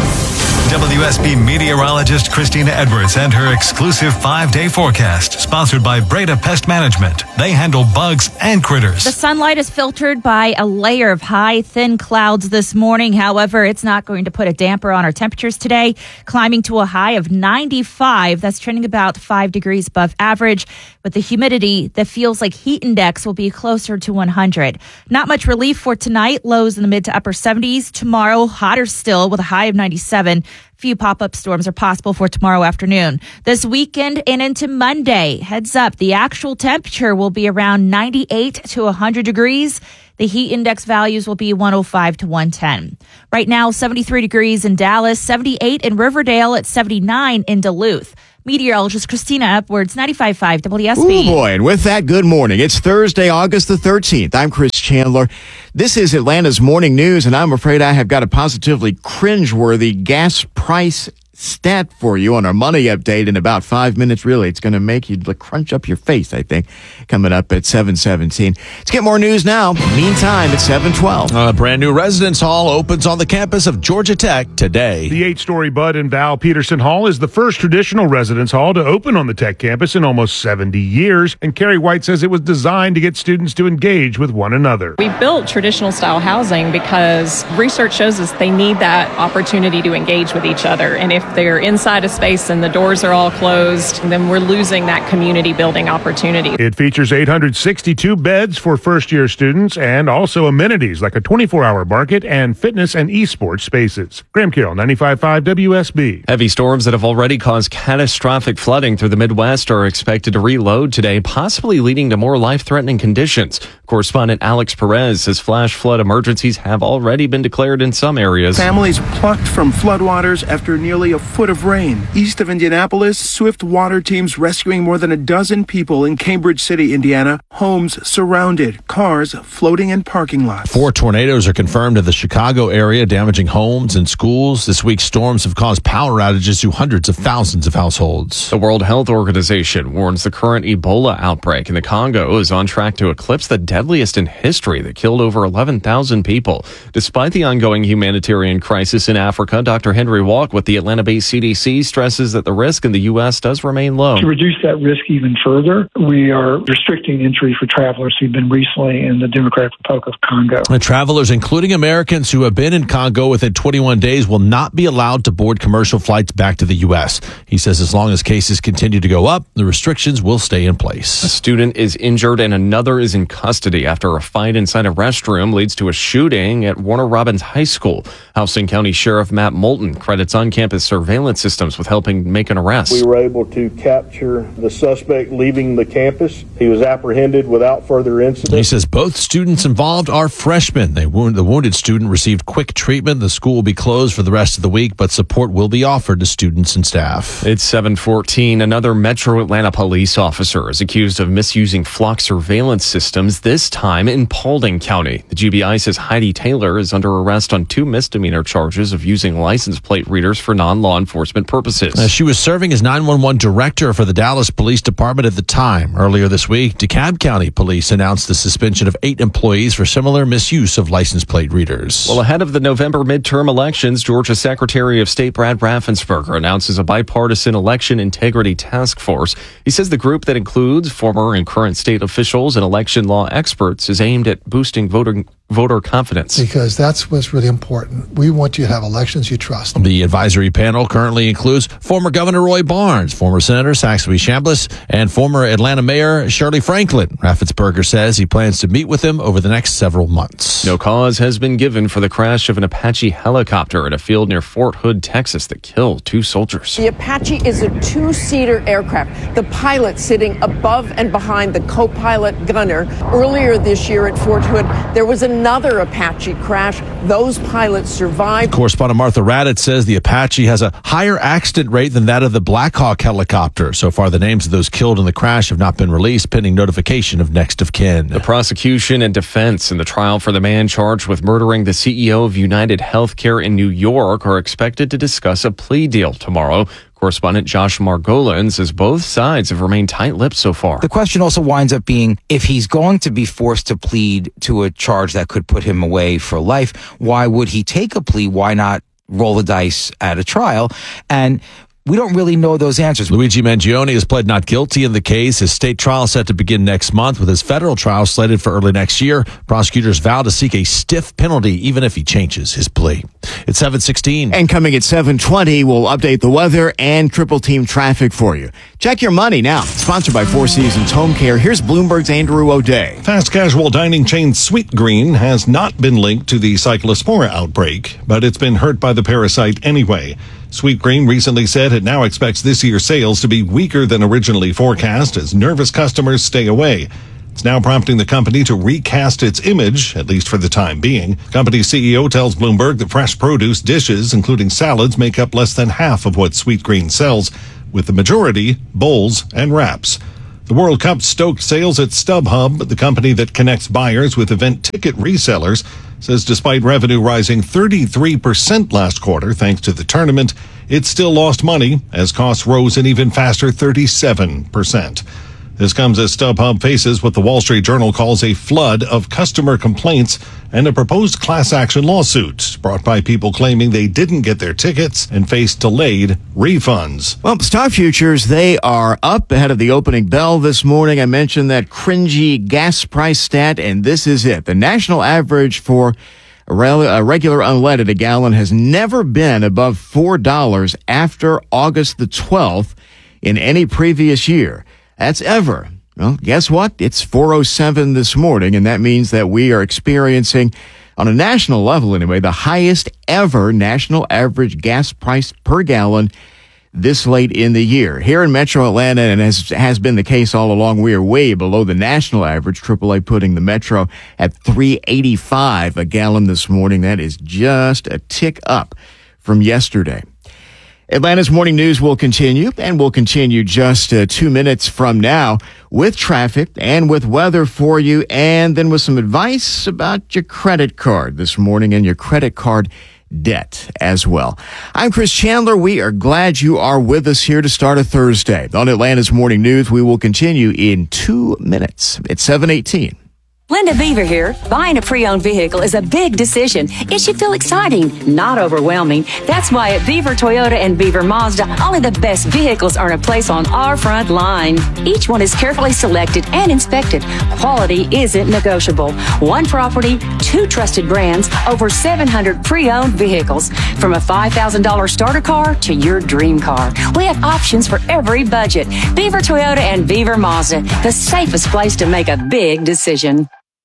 W S B meteorologist Christina Edwards and her exclusive five-day forecast, sponsored by Breda Pest Management. They handle bugs and critters. The sunlight is filtered by a layer of high, thin clouds this morning. However, it's not going to put a damper on our temperatures today, climbing to a high of ninety-five. That's trending about five degrees above average. With the humidity that feels like heat index will be closer to one hundred. Not much relief for tonight. Lows in the mid to upper seventies. Tomorrow, hotter still with a high of ninety-seven. Few pop-up storms are possible for tomorrow afternoon. This weekend and into Monday, heads up, the actual temperature will be around ninety-eight to one hundred degrees. The heat index values will be one oh five to one ten. Right now, seventy-three degrees in Dallas, seventy-eight in Riverdale, at seventy-nine in Duluth. Meteorologist Christina Edwards, ninety-five point five W S B. Oh boy, and with that, good morning. It's Thursday, August the thirteenth. I'm Chris Chandler. This is Atlanta's Morning News, and I'm afraid I have got a positively cringeworthy gas price stat for you on our money update in about five minutes. Really, it's going to make you crunch up your face, I think, coming up at seven seventeen. Let's get more news now. Meantime, it's seven twelve. A brand new residence hall opens on the campus of Georgia Tech today. The eight-story Bud and Val Peterson Hall is the first traditional residence hall to open on the Tech campus in almost seventy years, and Carrie White says it was designed to get students to engage with one another. We built traditional style housing because research shows us they need that opportunity to engage with each other, and if they're inside a space and the doors are all closed, then we're losing that community building opportunity. It features eight hundred sixty-two beds for first-year students and also amenities like a twenty-four hour market and fitness and esports spaces. Graham Carroll, ninety-five point five W S B. Heavy storms that have already caused catastrophic flooding through the Midwest are expected to reload today, possibly leading to more life-threatening conditions. Correspondent Alex Perez says flash flood emergencies have already been declared in some areas. Families plucked from floodwaters after nearly a foot of rain. East of Indianapolis, swift water teams rescuing more than a dozen people in Cambridge City, Indiana. Homes surrounded, cars floating in parking lots. Four tornadoes are confirmed in the Chicago area, damaging homes and schools. This week's storms have caused power outages to hundreds of thousands of households. The World Health Organization warns the current Ebola outbreak in the Congo is on track to eclipse the deadliest in history that killed over eleven thousand people. Despite the ongoing humanitarian crisis in Africa, Doctor Henry Walk with the Atlanta-based C D C stresses that the risk in the U S does remain low. To reduce that risk even further, we are restricting entry for travelers who've been recently in the Democratic Republic of Congo. And travelers, including Americans who have been in Congo within twenty-one days, will not be allowed to board commercial flights back to the U S. He says as long as cases continue to go up, the restrictions will stay in place. A student is injured and another is in custody after a fight inside a restroom leads to a shooting at Warner Robins High School. Houston County Sheriff Matt Moulton credits on-campus surveillance systems with helping make an arrest. We were able to capture the suspect leaving the campus. He was apprehended without further incident. He says both students involved are freshmen. They wound, the wounded student received quick treatment. The school will be closed for the rest of the week, but support will be offered to students and staff. It's seven fourteen. Another Metro Atlanta police officer is accused of misusing flock surveillance systems, this time in Paulding County. The G B I says Heidi Taylor is under arrest on two misdemeanor charges of using license plate readers for non-law enforcement purposes. Uh, she was serving as nine one one director for the Dallas Police Department at the time. Earlier this week, DeKalb County Police announced the suspension of eight employees for similar misuse of license plate readers. Well, ahead of the November midterm elections, Georgia Secretary of State Brad Raffensperger announces a bipartisan election integrity task force. He says the group that includes former and current state officials and election law experts is aimed at boosting voting voter confidence. Because that's what's really important. We want you to have elections you trust. The advisory panel currently includes former Governor Roy Barnes, former Senator Saxby Chambliss, and former Atlanta Mayor Shirley Franklin. Raffensperger says he plans to meet with them over the next several months. No cause has been given for the crash of an Apache helicopter at a field near Fort Hood, Texas, that killed two soldiers. The Apache is a two-seater aircraft. The pilot sitting above and behind the co-pilot gunner. Earlier this year at Fort Hood, there was another Apache crash. Those pilots survived. Correspondent Martha Raddatz says the Apache has a higher accident rate than that of the Black Hawk helicopter. So far, the names of those killed in the crash have not been released, pending notification of next of kin. The prosecution and defense in the trial for the man charged with murdering the C E O of United Healthcare in New York are expected to discuss a plea deal tomorrow. Correspondent Josh Margolin says both sides have remained tight-lipped so far. The question also winds up being, if he's going to be forced to plead to a charge that could put him away for life, why would he take a plea? Why not roll the dice at a trial? And we don't really know those answers. Luigi Mangione has pled not guilty in the case. His state trial is set to begin next month, with his federal trial slated for early next year. Prosecutors vow to seek a stiff penalty even if he changes his plea. It's seven sixteen. And coming at seven twenty, we'll update the weather and triple team traffic for you. Check your money now. Sponsored by Four Seasons Home Care. Here's Bloomberg's Andrew O'Day. Fast casual dining chain Sweet Green has not been linked to the Cyclospora outbreak, but it's been hurt by the parasite anyway. Sweet Green recently said it now expects this year's sales to be weaker than originally forecast as nervous customers stay away. It's now prompting the company to recast its image, at least for the time being. Company C E O tells Bloomberg that fresh produce dishes, including salads, make up less than half of what Sweet Green sells, with the majority bowls and wraps. The World Cup stoked sales at StubHub, the company that connects buyers with event ticket resellers, says despite revenue rising thirty-three percent last quarter thanks to the tournament, it still lost money as costs rose an even faster thirty-seven percent. This comes as StubHub faces what the Wall Street Journal calls a flood of customer complaints and a proposed class action lawsuit brought by people claiming they didn't get their tickets and faced delayed refunds. Well, stock futures, they are up ahead of the opening bell this morning. I mentioned that cringy gas price stat, and this is it. The national average for a regular unleaded a gallon has never been above four dollars after August the twelfth in any previous year. That's ever. Well, guess what? It's four oh seven this morning, and that means that we are experiencing, on a national level anyway, the highest ever national average gas price per gallon this late in the year. Here in Metro Atlanta, and as has been the case all along, we are way below the national average, triple A putting the Metro at three eighty-five a gallon this morning. That is just a tick up from yesterday. Atlanta's Morning News will continue, and will continue just uh, two minutes from now with traffic and with weather for you, and then with some advice about your credit card this morning and your credit card debt as well. I'm Chris Chandler. We are glad you are with us here to start a Thursday. On Atlanta's Morning News, we will continue in two minutes. It's seven eighteen. Linda Beaver here. Buying a pre-owned vehicle is a big decision. It should feel exciting, not overwhelming. That's why at Beaver Toyota and Beaver Mazda, only the best vehicles earn a place on our front line. Each one is carefully selected and inspected. Quality isn't negotiable. One property, two trusted brands, over seven hundred pre-owned vehicles. From a five thousand dollars starter car to your dream car. We have options for every budget. Beaver Toyota and Beaver Mazda, the safest place to make a big decision.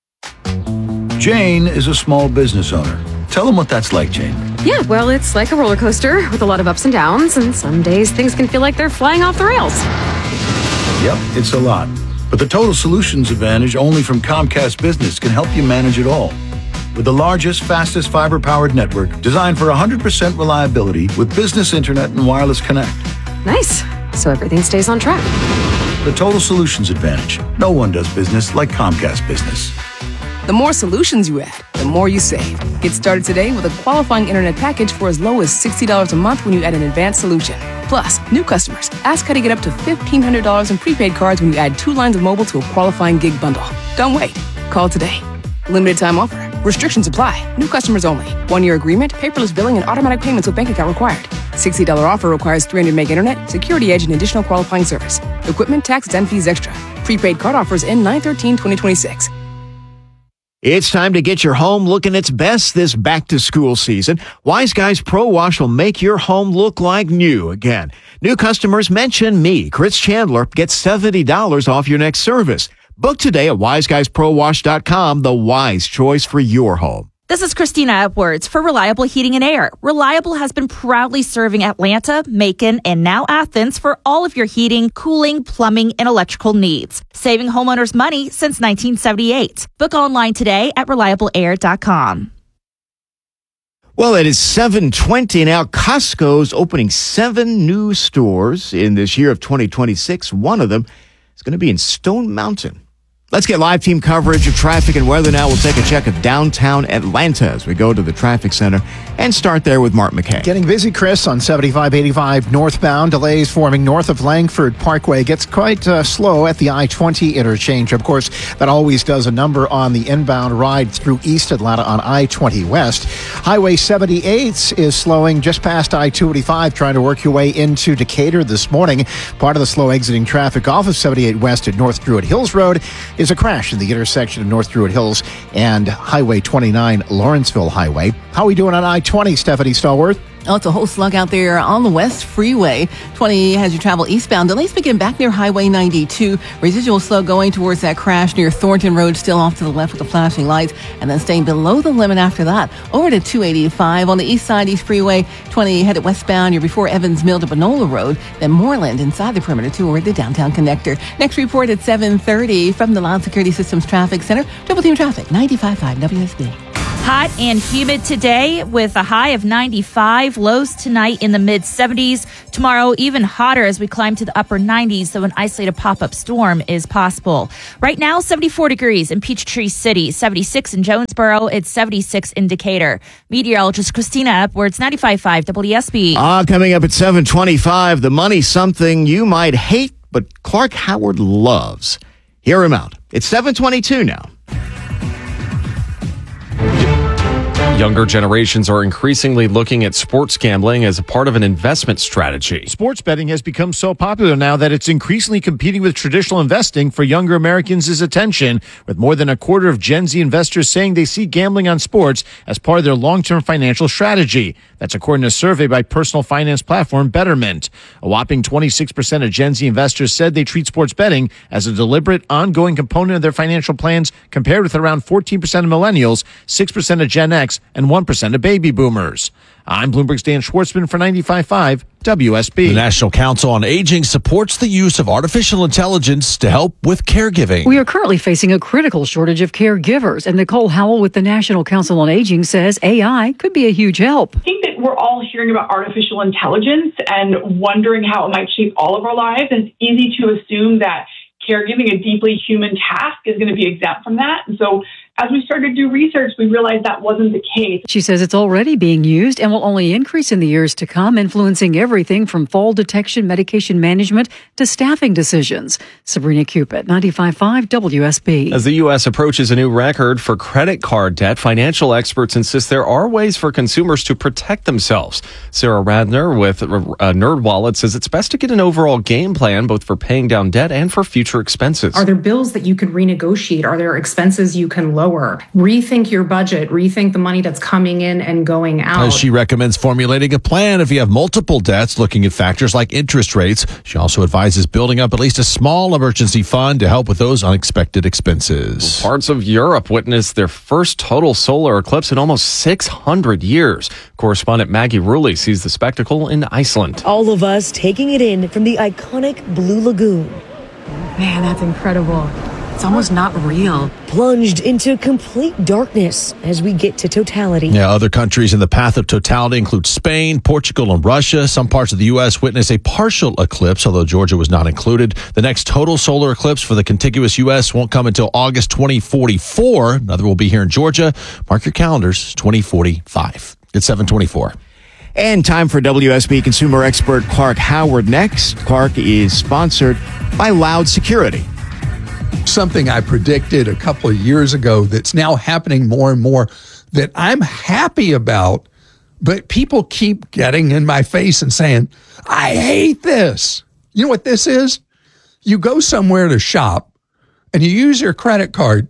Jane is a small business owner. Tell them what that's like, Jane. Yeah, well, it's like a roller coaster with a lot of ups and downs, and some days things can feel like they're flying off the rails. Yep, it's a lot. But the Total Solutions Advantage only from Comcast Business can help you manage it all. With the largest, fastest fiber-powered network designed for one hundred percent reliability with business internet and wireless connect. Nice. So everything stays on track. The Total Solutions Advantage. No one does business like Comcast Business. The more solutions you add, the more you save. Get started today with a qualifying internet package for as low as sixty dollars a month when you add an advanced solution. Plus, new customers, ask how to get up to fifteen hundred dollars in prepaid cards when you add two lines of mobile to a qualifying gig bundle. Don't wait. Call today. Limited time offer. Restrictions apply. New customers only. One-year agreement, paperless billing, and automatic payments with bank account required. sixty dollars offer requires three hundred meg internet, security edge, and additional qualifying service. Equipment, taxes, and fees extra. Prepaid card offers end nine thirteen twenty twenty-six. It's time to get your home looking its best this back-to-school season. Wise Guys Pro Wash will make your home look like new again. New customers mention me, Chris Chandler, get seventy dollars off your next service. Book today at wise guys pro wash dot com, the wise choice for your home. This is Christina Edwards for Reliable Heating and Air. Reliable has been proudly serving Atlanta, Macon, and now Athens for all of your heating, cooling, plumbing, and electrical needs. Saving homeowners money since nineteen seventy-eight. Book online today at reliable air dot com. Well, it is seven twenty now. Costco's opening seven new stores in this year of twenty twenty-six. One of them is going to be in Stone Mountain. Let's get live team coverage of traffic and weather now. We'll take a check of downtown Atlanta as we go to the traffic center and start there with Mark McKay. Getting busy, Chris, on seventy-five eighty-five northbound. Delays forming north of Langford Parkway. Gets quite uh, slow at the I twenty interchange. Of course, that always does a number on the inbound ride through East Atlanta on I twenty West. Highway seventy-eight is slowing just past I two eighty-five, trying to work your way into Decatur this morning. Part of the slow exiting traffic off of seventy-eight West at North Druid Hills Road is a crash in the intersection of North Druid Hills and Highway twenty-nine, Lawrenceville Highway. How are we doing on I twenty, Stephanie Stallworth? Oh, it's a whole slug out there on the West Freeway. twenty has you travel eastbound. Delays begin back near Highway ninety-two. Residual slow going towards that crash near Thornton Road, still off to the left with the flashing lights, and then staying below the limit after that. Over to two eighty-five on the east side, East Freeway. twenty headed westbound. You're before Evans Mill to Benola Road. Then Moreland inside the perimeter toward the downtown connector. Next report at seven thirty from the Loud Security Systems Traffic Center. Triple Team Traffic, ninety-five point five W S B. Hot and humid today with a high of ninety-five. Lows tonight in the mid seventies. Tomorrow, even hotter as we climb to the upper nineties, so an isolated pop-up storm is possible. Right now, seventy-four degrees in Peachtree City, seventy-six in Jonesboro, it's seventy-six in Decatur. Meteorologist Christina Edwards, ninety-five point five W S B. Ah, coming up at seven twenty-five, the money's something you might hate, but Clark Howard loves. Hear him out. It's seven twenty-two now. Younger generations are increasingly looking at sports gambling as a part of an investment strategy. Sports betting has become so popular now that it's increasingly competing with traditional investing for younger Americans' attention, with more than a quarter of Gen Z investors saying they see gambling on sports as part of their long-term financial strategy. That's according to a survey by personal finance platform Betterment. A whopping twenty-six percent of Gen Z investors said they treat sports betting as a deliberate, ongoing component of their financial plans, compared with around fourteen percent of millennials, six percent of Gen X, and one percent of baby boomers. I'm Bloomberg's Dan Schwartzman for ninety-five point five W S B. The National Council on Aging supports the use of artificial intelligence to help with caregiving. We are currently facing a critical shortage of caregivers, and Nicole Howell with the National Council on Aging says A I could be a huge help. I think that we're all hearing about artificial intelligence and wondering how it might shape all of our lives. And it's easy to assume that caregiving, a deeply human task, is going to be exempt from that. And so as we started to do research, we realized that wasn't the case. She says it's already being used and will only increase in the years to come, influencing everything from fall detection, medication management, to staffing decisions. Sabrina Cupid, ninety-five point five W S B. As the U S approaches a new record for credit card debt, financial experts insist there are ways for consumers to protect themselves. Sarah Radner with uh, NerdWallet says it's best to get an overall game plan, both for paying down debt and for future expenses. Are there bills that you could renegotiate? Are there expenses you can lower? Rethink your budget. Rethink the money that's coming in and going out. As she recommends formulating a plan if you have multiple debts, looking at factors like interest rates. She also advises building up at least a small emergency fund to help with those unexpected expenses. Parts of Europe witnessed their first total solar eclipse in almost six hundred years. Correspondent Maggie Rulli sees the spectacle in Iceland. All of us taking it in from the iconic Blue Lagoon. Man, that's incredible. It's almost not real. Plunged into complete darkness as we get to totality. Yeah, other countries in the path of totality include Spain, Portugal, and Russia. Some parts of the U S witnessed a partial eclipse, although Georgia was not included. The next total solar eclipse for the contiguous U S won't come until August twenty forty-four. Another will be here in Georgia. Mark your calendars, twenty forty-five. It's seven twenty-four. And time for W S B consumer expert Clark Howard next. Clark is sponsored by Loud Security. Something I predicted a couple of years ago that's now happening more and more that I'm happy about, but people keep getting in my face and saying, I hate this. You know what this is? You go somewhere to shop and you use your credit card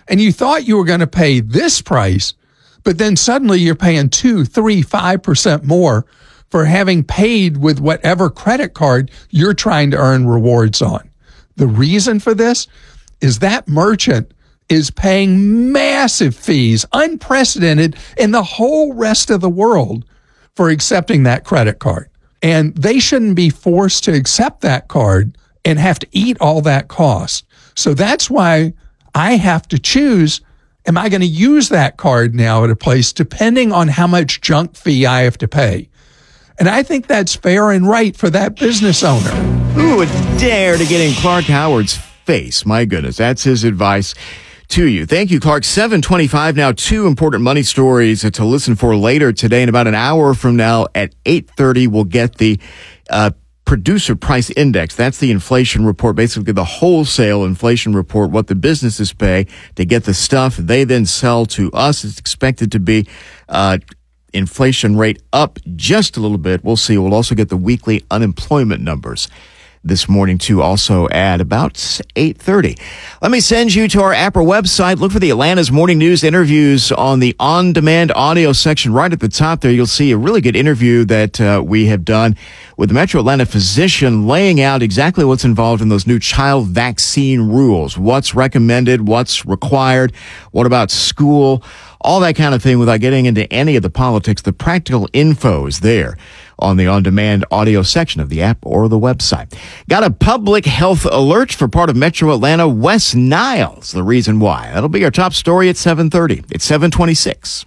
and you thought you were going to pay this price, but then suddenly you're paying two, three, five percent more for having paid with whatever credit card you're trying to earn rewards on. The reason for this is that merchant is paying massive fees, unprecedented in the whole rest of the world, for accepting that credit card. And they shouldn't be forced to accept that card and have to eat all that cost. So that's why I have to choose, am I going to use that card now at a place depending on how much junk fee I have to pay? And I think that's fair and right for that business owner. Who would dare to get in Clark Howard's face? My goodness, that's his advice to you. Thank you, Clark. seven twenty-five now. Two important money stories to listen for later today. In about an hour from now at eight thirty, we'll get the uh, producer price index. That's the inflation report, basically the wholesale inflation report, what the businesses pay to get the stuff they then sell to us. It's expected to be uh inflation rate up just a little bit. We'll see. We'll also get the weekly unemployment numbers this morning, too, also at about eight thirty. Let me send you to our A P R A website. Look for the Atlanta's Morning News interviews on the on-demand audio section right at the top there. You'll see a really good interview that uh, we have done with the Metro Atlanta physician laying out exactly what's involved in those new child vaccine rules, what's recommended, what's required, what about school, all that kind of thing without getting into any of the politics. The practical info is there on the on-demand audio section of the app or the website. Got a public health alert for part of Metro Atlanta, West Niles. The reason why. That'll be our top story at seven thirty. It's seven twenty-six.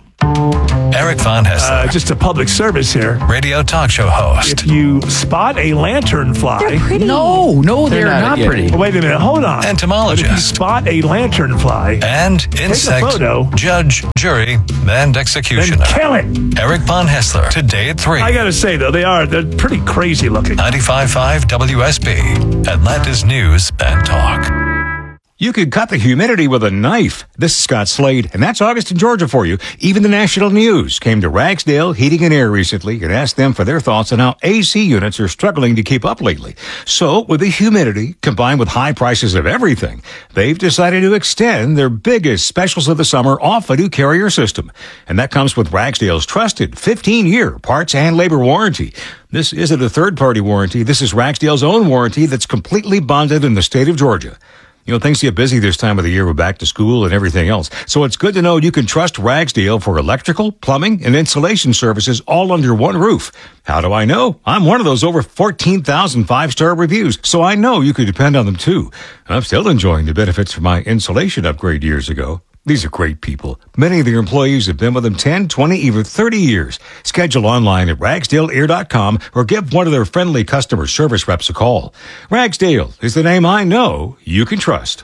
Eric Von Hessler. Uh, just a public service here. Radio talk show host. If you spot a lanternfly. They're pretty. No, no, They're they're, not not, pretty. pretty. Wait a minute, hold on. Entomologist. But if you spot a lanternfly. And insect. Take a photo. Judge, jury, and executioner. Then kill it. Eric Von Hessler. Today at three. I gotta say, though, they are, they're pretty crazy looking. ninety-five point five W S B. Atlanta's News and Talk. You could cut the humidity with a knife. This is Scott Slade, and that's August in Georgia for you. Even the national news came to Ragsdale Heating and Air recently and asked them for their thoughts on how A C units are struggling to keep up lately. So, with the humidity combined with high prices of everything, they've decided to extend their biggest specials of the summer off a new Carrier system. And that comes with Ragsdale's trusted fifteen-year parts and labor warranty. This isn't a third-party warranty. This is Ragsdale's own warranty that's completely bonded in the state of Georgia. You know, things get busy this time of the year with back to school and everything else. So it's good to know you can trust Ragsdale for electrical, plumbing, and insulation services all under one roof. How do I know? I'm one of those over fourteen thousand five-star reviews, so I know you can depend on them too. I'm still enjoying the benefits from my insulation upgrade years ago. These are great people. Many of their employees have been with them ten, twenty, even thirty years. Schedule online at ragsdale air dot com or give one of their friendly customer service reps a call. Ragsdale is the name I know you can trust.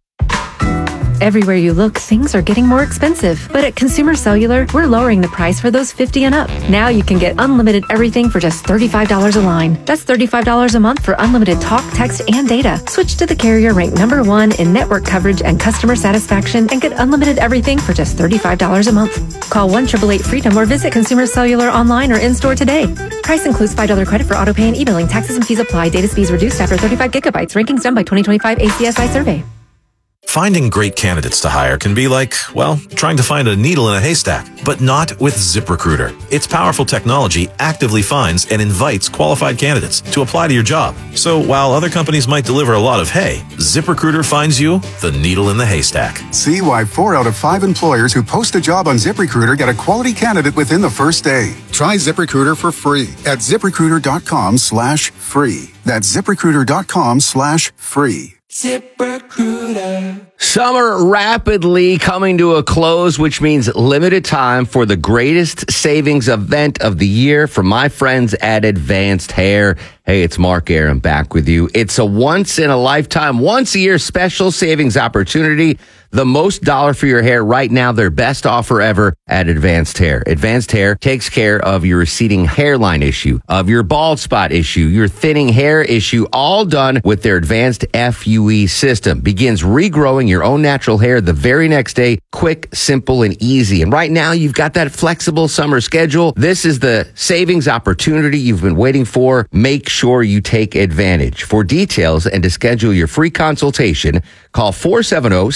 Everywhere you look, things are getting more expensive. But at Consumer Cellular, we're lowering the price for those fifty and up. Now you can get unlimited everything for just thirty-five dollars a line. That's thirty-five dollars a month for unlimited talk, text, and data. Switch to the carrier ranked number one in network coverage and customer satisfaction and get unlimited everything for just thirty-five dollars a month. Call one eight eight eight freedom or visit Consumer Cellular online or in-store today. Price includes five dollars credit for auto pay and e-billing. Taxes and fees apply. Data speeds reduced after thirty-five gigabytes. Rankings done by twenty twenty-five A C S I survey. Finding great candidates to hire can be like, well, trying to find a needle in a haystack, but not with ZipRecruiter. Its powerful technology actively finds and invites qualified candidates to apply to your job. So while other companies might deliver a lot of hay, ZipRecruiter finds you the needle in the haystack. See why four out of five employers who post a job on ZipRecruiter get a quality candidate within the first day. Try ZipRecruiter for free at ZipRecruiter.com slash free. That's ZipRecruiter.com slash free. ZipRecruiter. Summer rapidly coming to a close, which means limited time for the greatest savings event of the year from my friends at Advanced Hair. Hey, it's Mark Arum back with you. It's a once in a lifetime, once a year special savings opportunity. The most dollar for your hair right now, their best offer ever at Advanced Hair. Advanced Hair takes care of your receding hairline issue, of your bald spot issue, your thinning hair issue, all done with their advanced F U E system. Begins regrowing your own natural hair the very next day. Quick, simple, and easy. And right now, you've got that flexible summer schedule. This is the savings opportunity you've been waiting for. Make sure you take advantage. For details and to schedule your free consultation, call four seven zero, six six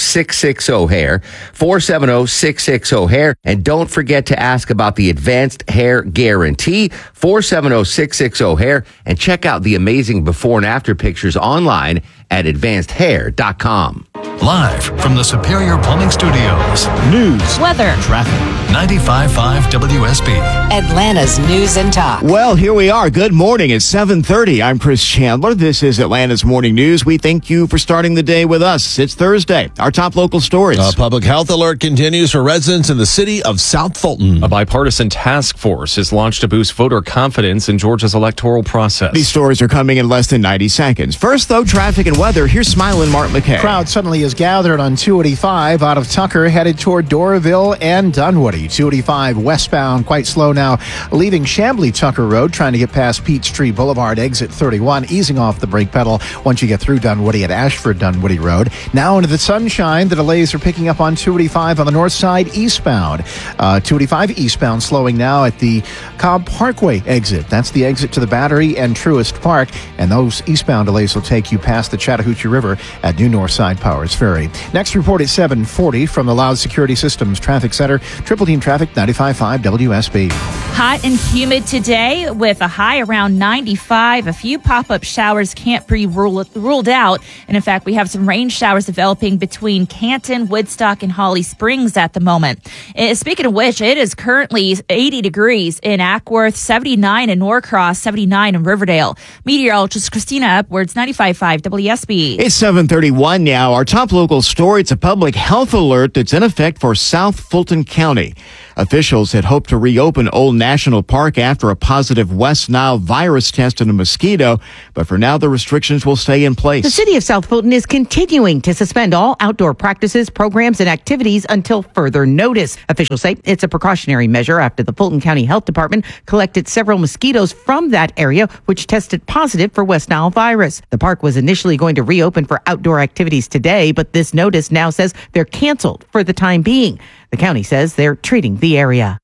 six zero hair, four seven zero, six six zero hair. And don't forget to ask about the Advanced Hair Guarantee, four seven zero, six six zero hair. And check out the amazing before and after pictures online at advanced hair dot com. Live from the Superior Plumbing Studios. News, weather, traffic. ninety-five point five W S B. Atlanta's News and Talk. Well, here we are. Good morning. It's seven thirty. I'm Chris Chandler. This is Atlanta's Morning News. We thank you for starting the day with us. It's Thursday. Our top local stories. A public health alert continues for residents in the city of South Fulton. A bipartisan task force is launched to boost voter confidence in Georgia's electoral process. These stories are coming in less than ninety seconds. First, though, traffic and weather. Here's Smiling Mark McKay. Crowd suddenly is gathered on two eighty-five out of Tucker, headed toward Doraville and Dunwoody. two eighty-five westbound, quite slow now, leaving Chamblee Tucker Road, trying to get past Peachtree Boulevard, exit thirty-one, easing off the brake pedal once you get through Dunwoody at Ashford Dunwoody Road. Now into the sunshine, the delays are picking up on two eighty-five on the north side eastbound. Uh, two eighty-five eastbound slowing now at the Cobb Parkway exit. That's the exit to the Battery and Truist Park, and those eastbound delays will take you past the Chattahoochee River at New Northside Powers Ferry. Next report at seven forty from the Loud Security Systems Traffic Center. Triple Team Traffic, ninety-five point five W S B. Hot and humid today with a high around ninety-five. A few pop-up showers can't be ruled, ruled out. And in fact, we have some rain showers developing between Canton, Woodstock, and Holly Springs at the moment. And speaking of which, it is currently eighty degrees in Ackworth, seventy-nine in Norcross, seventy-nine in Riverdale. Meteorologist Christina Upwards, ninety-five point five W S B. It's seven thirty-one now. Our top local story, it's a public health alert that's in effect for South Fulton County. Officials had hoped to reopen Old National Park after a positive West Nile virus test in a mosquito, but for now the restrictions will stay in place. The city of South Fulton is continuing to suspend all outdoor practices, programs, and activities until further notice. Officials say it's a precautionary measure after the Fulton County Health Department collected several mosquitoes from that area, which tested positive for West Nile virus. The park was initially going to reopen for outdoor activities today, but this notice now says they're canceled for the time being. The county says they're treating the area.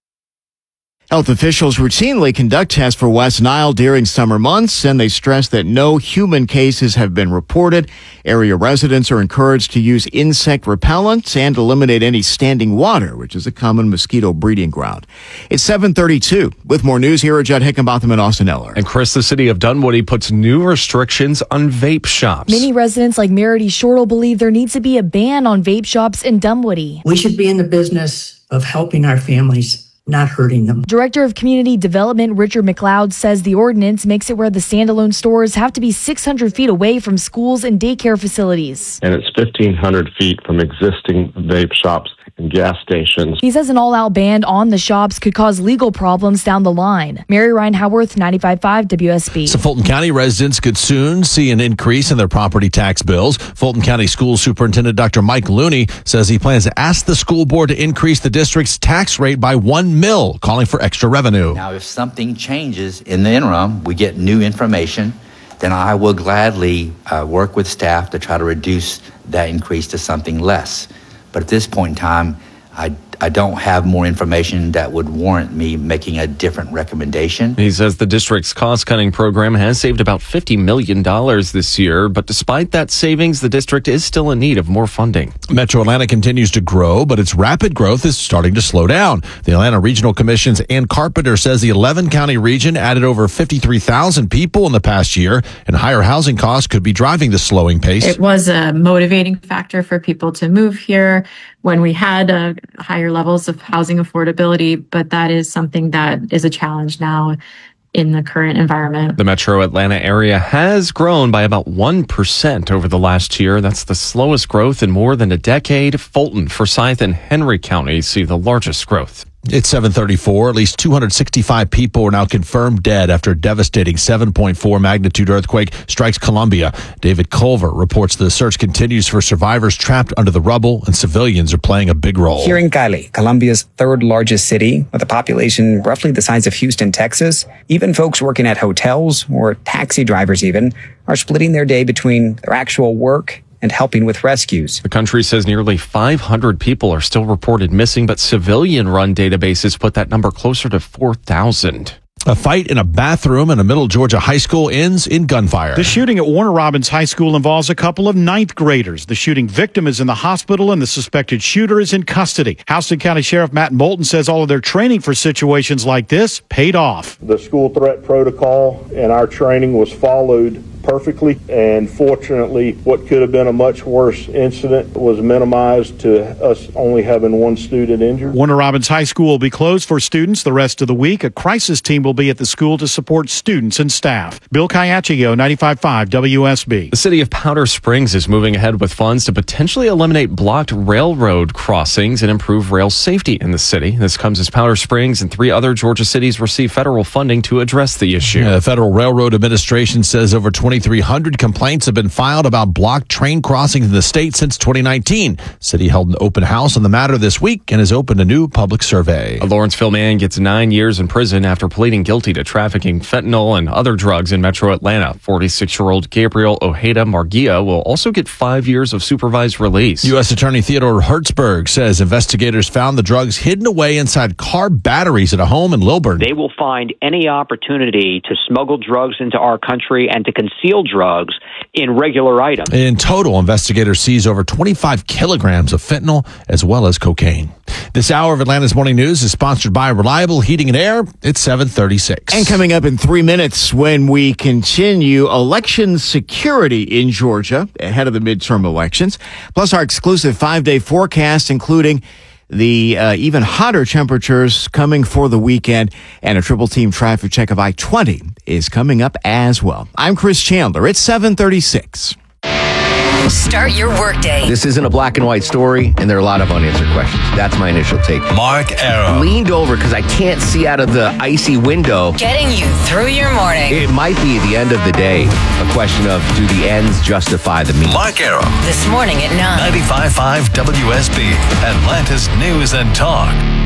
Health officials routinely conduct tests for West Nile during summer months, and they stress that no human cases have been reported. Area residents are encouraged to use insect repellents and eliminate any standing water, which is a common mosquito breeding ground. It's seven thirty-two. With more news, here are Judd Hickenbotham and Austin Eller. And Chris, the city of Dunwoody puts new restrictions on vape shops. Many residents like Merity Shortle believe there needs to be a ban on vape shops in Dunwoody. We should be in the business of helping our families, not hurting them. Director of Community Development Richard McLeod says the ordinance makes it where the standalone stores have to be six hundred feet away from schools and daycare facilities. And it's fifteen hundred feet from existing vape shops and gas stations. He says an all-out ban on the shops could cause legal problems down the line. Mary Ryan Howarth, ninety-five point five W S B. So Fulton County residents could soon see an increase in their property tax bills. Fulton County School Superintendent Doctor Mike Looney says he plans to ask the school board to increase the district's tax rate by one mil, calling for extra revenue. Now, if something changes in the interim, we get new information, then I will gladly uh, work with staff to try to reduce that increase to something less. But at this point in time, I, I don't have more information that would warrant me making a different recommendation. He says the district's cost-cutting program has saved about fifty million dollars this year, but despite that savings, the district is still in need of more funding. Metro Atlanta continues to grow, but its rapid growth is starting to slow down. The Atlanta Regional Commission's Ann Carpenter says the eleven-county region added over fifty-three thousand people in the past year, and higher housing costs could be driving the slowing pace. It was a motivating factor for people to move here when we had uh, higher levels of housing affordability, but that is something that is a challenge now in the current environment. The metro Atlanta area has grown by about one percent over the last year. That's the slowest growth in more than a decade. Fulton, Forsyth, and Henry counties see the largest growth. It's seven thirty-four. At least two hundred sixty-five people are now confirmed dead after a devastating seven point four magnitude earthquake strikes Colombia. David Culver reports the search continues for survivors trapped under the rubble, and civilians are playing a big role. Here in Cali, Colombia's third largest city, with a population roughly the size of Houston, Texas, even folks working at hotels or taxi drivers even are splitting their day between their actual work and helping with rescues. The country says nearly five hundred people are still reported missing, but civilian-run databases put that number closer to four thousand. A fight in a bathroom in a Middle Georgia high school ends in gunfire. The shooting at Warner Robins High School involves a couple of ninth graders. The shooting victim is in the hospital and the suspected shooter is in custody. Houston County Sheriff Matt Moulton says all of their training for situations like this paid off. The school threat protocol and our training was followed perfectly, and fortunately what could have been a much worse incident was minimized to us only having one student injured. Warner Robins High School will be closed for students the rest of the week. A crisis team will be at the school to support students and staff. Bill Caiaccio, ninety-five point five W S B. The city of Powder Springs is moving ahead with funds to potentially eliminate blocked railroad crossings and improve rail safety in the city. This comes as Powder Springs and three other Georgia cities receive federal funding to address the issue. Yeah, the Federal Railroad Administration says over twenty-three hundred complaints have been filed about blocked train crossings in the state since twenty nineteen. City held an open house on the matter this week and has opened a new public survey. A Lawrenceville man gets nine years in prison after pleading guilty to trafficking fentanyl and other drugs in metro Atlanta. forty-six-year-old Gabriel Ojeda Marguia will also get five years of supervised release. U S Attorney Theodore Hertzberg says investigators found the drugs hidden away inside car batteries at a home in Lilburn. They will find any opportunity to smuggle drugs into our country and to conceal drugs in regular items. In total, investigators seized over twenty-five kilograms of fentanyl as well as cocaine. This hour of Atlanta's Morning News is sponsored by Reliable Heating and Air. It's seven thirty-six. And coming up in three minutes when we continue election security in Georgia ahead of the midterm elections, plus our exclusive five-day forecast, including the uh, even hotter temperatures coming for the weekend, and a triple team traffic check of I twenty is coming up as well. I'm Chris Chandler. It's seven thirty-six. Start your workday. This isn't a black and white story, and there are a lot of unanswered questions. That's my initial take. Mark Arrow. Leaned over because I can't see out of the icy window. Getting you through your morning. It might be at the end of the day a question of, do the ends justify the means? Mark Arrow. This morning at nine. ninety-five point five W S B, Atlanta's News and Talk.